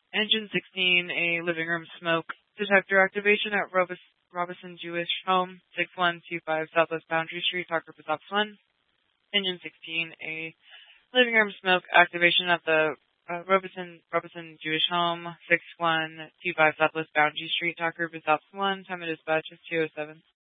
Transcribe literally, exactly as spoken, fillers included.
Engine sixteen, a living room smoke detector activation at Robis, Robison Jewish Home, six one two five Southwest Boundary Street, Tucker Bazops one. Engine sixteen, a living room smoke activation at the uh, Robison, Robison Jewish Home, six one two five Southwest Boundary Street, Tucker Bazops one. Time of dispatch is two oh seven.